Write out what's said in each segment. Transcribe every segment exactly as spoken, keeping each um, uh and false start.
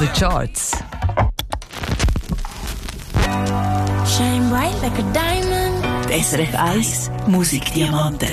The Charts. Shine bright like a diamond. Die S R F eins Musikdiamanten.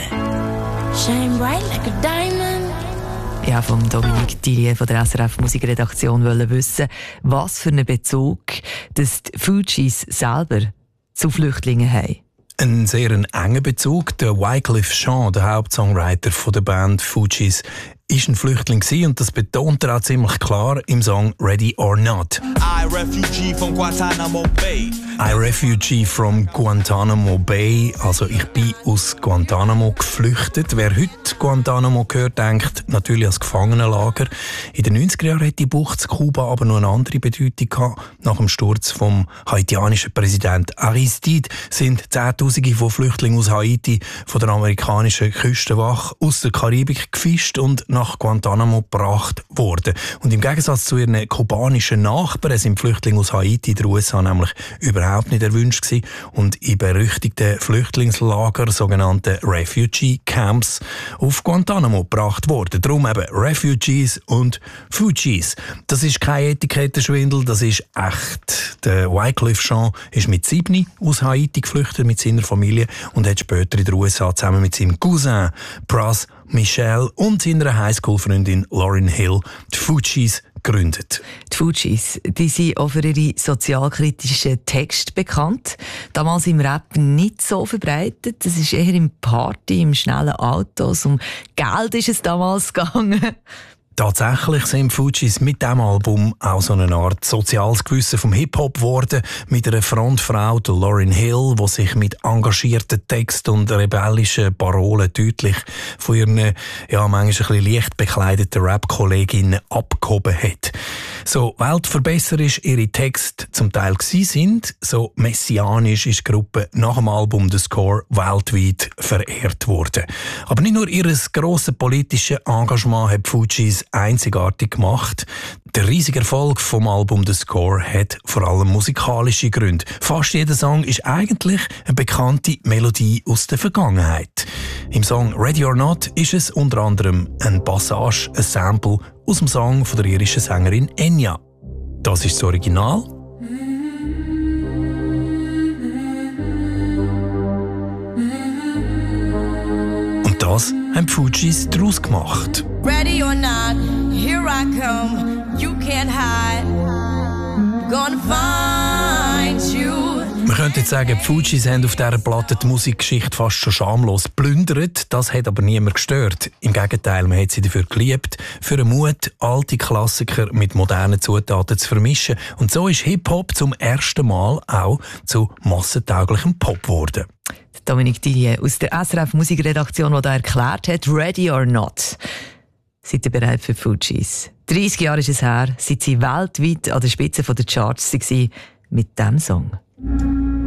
Shine bright like a diamond. Ich wollte von Dominique Tillier von der S R F Musikredaktion wissen, was für einen Bezug dass die Fugees selber zu Flüchtlingen haben. Ein sehr engen Bezug. Der Wyclef Jean, der Hauptsongwriter von der Band Fugees, ist ein Flüchtling und das betont er auch ziemlich klar im Song Ready or Not. I refugee from Guantanamo Bay. I refugee from Guantanamo Bay. Also ich bin aus Guantanamo geflüchtet. Wer heute Guantanamo hört, denkt natürlich ans Gefangenenlager. In den neunziger Jahren hat die Bucht zu Kuba aber noch eine andere Bedeutung gehabt. Nach dem Sturz vom haitianischen Präsident Aristide sind Zehntausende von Flüchtlingen aus Haiti von der amerikanischen Küstenwache aus der Karibik gefischt und nach Guantanamo gebracht worden. Und im Gegensatz zu ihren kubanischen Nachbarn sind Flüchtlinge aus Haiti in den U S A nämlich überhaupt nicht erwünscht gewesen und in berüchtigten Flüchtlingslager, sogenannte Refugee Camps, auf Guantanamo gebracht worden. Darum eben Refugees und Fugees. Das ist kein Etikettenschwindel, das ist echt. Der Wyclef Jean ist mit sieben aus Haiti geflüchtet mit seiner Familie und hat später in den U S A zusammen mit seinem Cousin Pras Michel und seiner Highschool-Freundin Lauryn Hill die Fugees gegründet. Die Fugees, die sind auch für ihre sozialkritischen Texte bekannt. Damals im Rap nicht so verbreitet. Das ist eher im Party, im schnellen Autos. Um Geld ist es damals gegangen. Tatsächlich sind Fugees mit diesem Album auch so eine Art soziales Gewissen vom Hip-Hop geworden, mit einer Frontfrau, der Lauryn Hill, die sich mit engagierten Texten und rebellischen Parolen deutlich von ihren, ja, manchmal ein bisschen leicht bekleideten Rap-Kolleginnen abgehoben hat. So weltverbesserisch ihre Texte zum Teil gewesen sind, so messianisch ist die Gruppe nach dem Album «The Score» weltweit verehrt worden. Aber nicht nur ihr grosses politisches Engagement hat Fugees einzigartig gemacht. Der riesige Erfolg vom Album «The Score» hat vor allem musikalische Gründe. Fast jeder Song ist eigentlich eine bekannte Melodie aus der Vergangenheit. Im Song «Ready or Not» ist es unter anderem ein Passage, ein Sample aus dem Song von der irischen Sängerin Enya. Das ist das Original. Und das haben die Fugees daraus gemacht. Ready or not, here I come. You can't hide. Gonna find you. Man könnte jetzt sagen, die Fugees haben auf dieser Platte die Musikgeschichte fast schon schamlos geplündert. Das hat aber niemand gestört. Im Gegenteil, man hat sie dafür geliebt, für den Mut, alte Klassiker mit modernen Zutaten zu vermischen. Und so ist Hip-Hop zum ersten Mal auch zu massentauglichem Pop geworden. Dominique Tillier aus der S R F Musikredaktion, die da erklärt hat, «Ready or Not». Seid ihr bereit für die Fugees? dreissig Jahre ist es her, seit sie weltweit an der Spitze der Charts waren mit diesem Song.